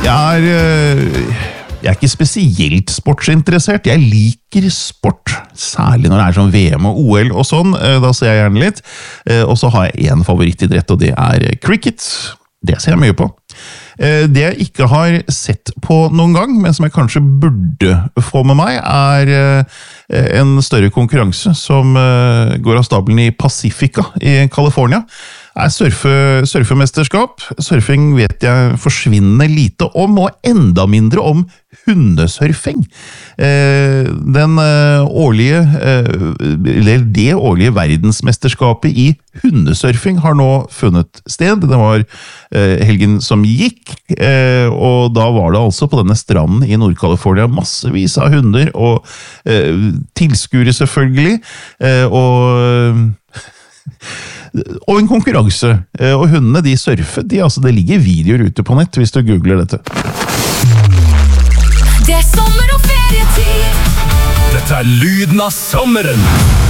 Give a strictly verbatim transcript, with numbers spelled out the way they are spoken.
Jeg er, jeg er ikke spesielt sportsinteressert. Jeg liker sport, særlig når det er sånn V M og O L og sånn. Da ser jeg gjerne litt. Og så har jeg en favorittidrett, og det er cricket. Det ser jeg mye på. Det jeg ikke har sett på noen gang, men som jeg kanskje burde få med meg, er en større konkurranse som går av stabelen i Pacifica i California. Er surfe, surfemesterskap. Surfing vet jeg forsvinner lite om, og enda mindre om hundesurfing. Den årlige, eller det årlige verdensmesterskapet i hundesurfing har nå funnet sted. Det var helgen som gikk, og da var det altså på denne stranden i Nord-California massevis av hunder, og tilskuere selvfølgelig, og og en konkurranse, og hundene de surfer, de, altså, det ligger videoer ute på nett hvis du googler dette. Det er sommer og ferietid. Dette er lyden av sommeren.